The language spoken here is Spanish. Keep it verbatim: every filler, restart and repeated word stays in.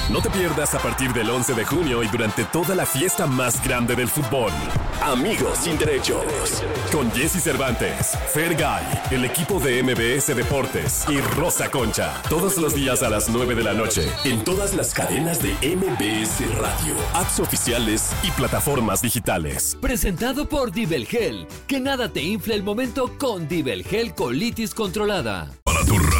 No te pierdas a partir del once de junio y durante toda la fiesta más grande del fútbol. Amigos sin derechos. Con Jesse Cervantes, Fergay, el equipo de M B S Deportes y Rosa Concha. Todos los días a las nueve de la noche. En todas las cadenas de M B S Radio, apps oficiales y plataformas digitales. Presentado por Dibelgel. Que nada te infle el momento con Dibelgel Colitis Controlada. Para tu